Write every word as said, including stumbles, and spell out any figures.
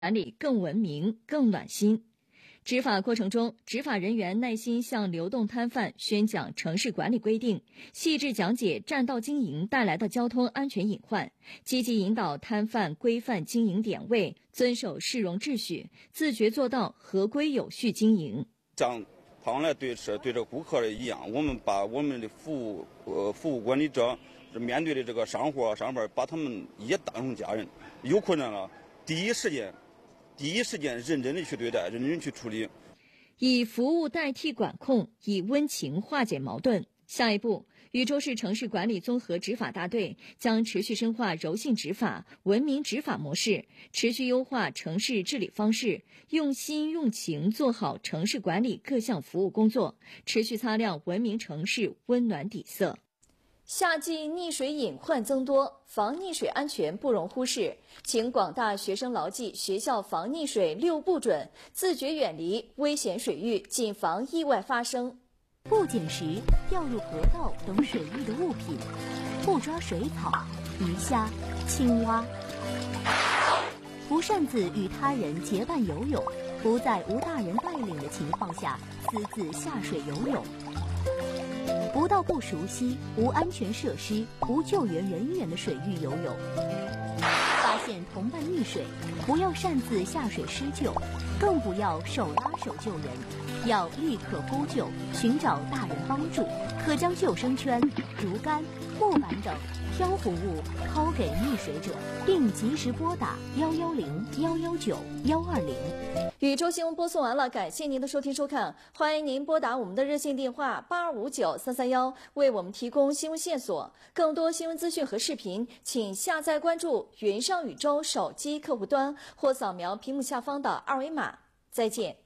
管理更文明、更暖心。执法过程中，执法人员耐心向流动摊贩宣讲城市管理规定，细致讲解占道经营带来的交通安全隐患，积极引导摊贩规范经营点位，遵守市容秩序，自觉做到合规有序经营。 像旁来对是对这顾客一样，我们把我们的服务呃服务管理者面对的这个商户商贩，把他们也当成家人，有困难了，第一时间。第一时间认真的去对待，认真去处理， 以服务代替管控，以温情化解矛盾。下一步，禹州市城市管理综合执法大队将持续深化柔性执法、文明执法模式，持续优化城市治理方式，用心用情做好城市管理各项服务工作，持续擦亮文明城市温暖底色。夏季溺水隐患增多，防溺水安全不容忽视，请广大学生牢记学校防溺水六不准，自觉远离危险水域，谨防意外发生。 不捡拾掉入河道等水域的物品，不抓水草、鱼虾、青蛙，不擅自与他人结伴游泳，不在无大人带领的情况下私自下水游泳。不到不熟悉、无安全设施、无救援人员的水域游泳。发现同伴溺水，不要擅自下水施救，更不要手拉手救人，要立刻呼救，寻找大人帮助。可将救生圈、竹竿、木板等漂浮物抛给溺水者，并及时拨打幺幺零、幺幺九、幺二零。 禹州新闻播送完了，感谢您的收听收看，欢迎您拨打我们的热线电话八二五九三三幺，为我们提供新闻线索。更多新闻资讯和视频，请下载关注云上禹州手机客户端或扫描屏幕下方的二维码。再见。